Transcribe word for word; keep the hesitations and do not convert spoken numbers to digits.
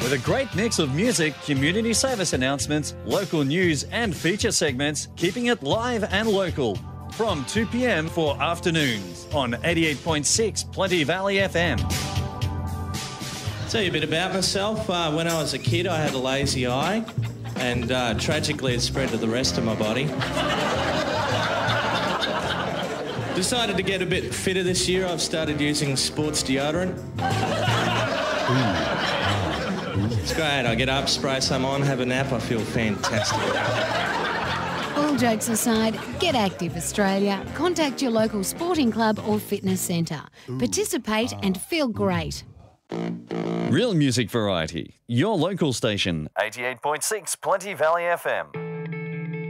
With a great mix of music, community service announcements, local news and feature segments, keeping it live and local. From two p m for afternoons on eighty-eight point six Plenty Valley F M. Tell you a bit about myself. Uh, when I was a kid, I had a lazy eye, and uh, tragically it spread to the rest of my body. Decided to get a bit fitter this year. I've started using sports deodorant. It's great. I get up, spray some on, have a nap. I feel fantastic. All jokes aside, get active, Australia. Contact your local sporting club or fitness centre. Participate and feel great. Real music variety. Your local station. eighty-eight point six Plenty Valley F M.